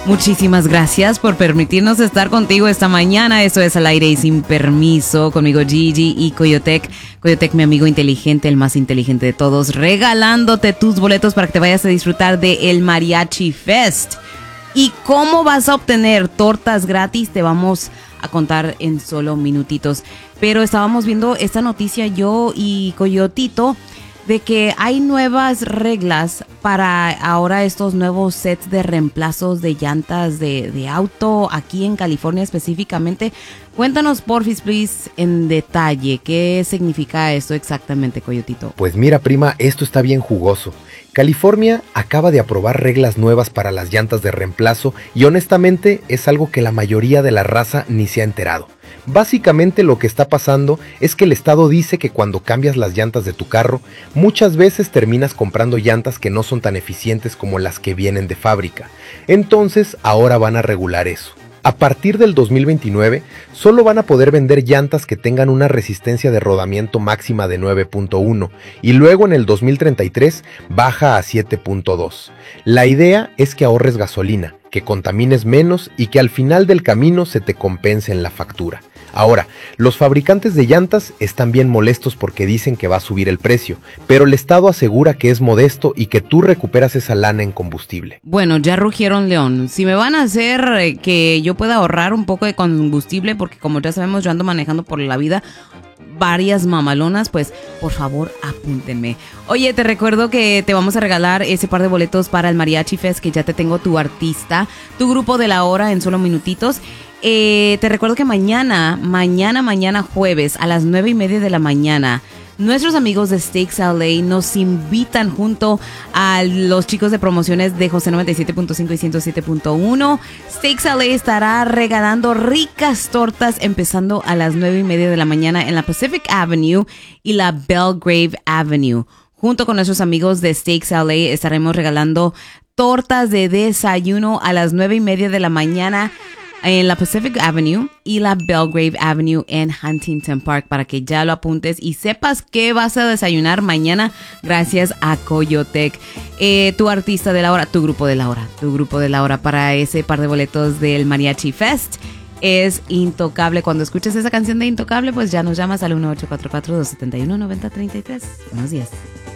Muchísimas gracias por permitirnos estar contigo esta mañana. Esto es Al Aire y Sin Permiso, conmigo Gigi y Coyotec. Coyotec, mi amigo inteligente, el más inteligente de todos, regalándote tus boletos para que te vayas a disfrutar de el Mariachi Fest. ¿Y cómo vas a obtener tortas gratis? Te vamos a contar en solo minutitos. Pero estábamos viendo esta noticia yo y Coyotito de que hay nuevas reglas para ahora estos nuevos sets de reemplazos de llantas de auto aquí en California específicamente. Cuéntanos, porfis, please, en detalle, ¿qué significa esto exactamente, Coyotito? Pues mira, prima, esto está bien jugoso. California acaba de aprobar reglas nuevas para las llantas de reemplazo y honestamente es algo que la mayoría de la raza ni se ha enterado. Básicamente lo que está pasando es que el estado dice que cuando cambias las llantas de tu carro, muchas veces terminas comprando llantas que no son tan eficientes como las que vienen de fábrica. Entonces ahora van a regular eso. A partir del 2029, solo van a poder vender llantas que tengan una resistencia de rodamiento máxima de 9.1 y luego en el 2033 baja a 7.2. La idea es que ahorres gasolina, que contamines menos y que al final del camino se te compense en la factura. Ahora, los fabricantes de llantas están bien molestos porque dicen que va a subir el precio, pero el Estado asegura que es modesto y que tú recuperas esa lana en combustible. Bueno, ya rugieron león. Si me van a hacer que yo pueda ahorrar un poco de combustible, porque como ya sabemos yo ando manejando por la vida varias mamalonas, pues por favor apúntenme. Oye, te recuerdo que te vamos a regalar ese par de boletos para el Mariachi Fest, que ya te tengo tu artista, tu grupo de la hora en solo minutitos. Te recuerdo que mañana jueves a las 9:30 de la mañana, nuestros amigos de Steaks LA nos invitan junto a los chicos de promociones de José 97.5 y 107.1. Steaks LA estará regalando ricas tortas empezando a las 9:30 de la mañana en la Pacific Avenue y la Belgrave Avenue. Junto con nuestros amigos de Steaks LA estaremos regalando tortas de desayuno a las 9:30 de la mañana en la Pacific Avenue y la Belgrave Avenue en Huntington Park, para que ya lo apuntes y sepas qué vas a desayunar mañana gracias a Coyotec. Tu artista de la hora, tu grupo de la hora para ese par de boletos del Mariachi Fest es Intocable. Cuando escuches esa canción de Intocable, pues ya nos llamas al 1844-271-9033. Buenos días.